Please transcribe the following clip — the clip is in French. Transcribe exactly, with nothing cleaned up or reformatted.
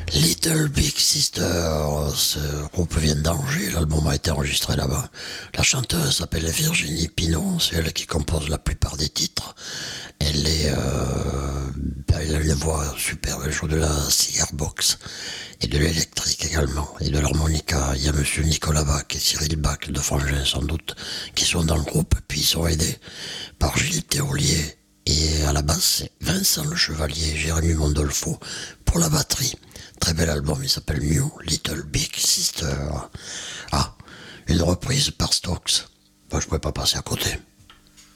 Little Big Sister, ce groupe vient d'Angers, l'album a été enregistré là-bas. La chanteuse s'appelle Virginie Pinot, c'est elle qui compose la plupart des titres. Elle est, euh, elle a une voix superbe, elle joue de la cigar box et de l'électrique également, et de l'harmonica. Il y a monsieur Nicolas Bach et Cyril Bach, de Frangin sans doute, qui sont dans le groupe, puis ils sont aidés par Gilles Théolier. Et à la basse, c'est Vincent Le Chevalier et Jérémy Mondolfo pour la batterie. Très bel album, il s'appelle New Little Big Sister. Ah, une reprise par Stokes. Bah, je pouvais pas passer à côté.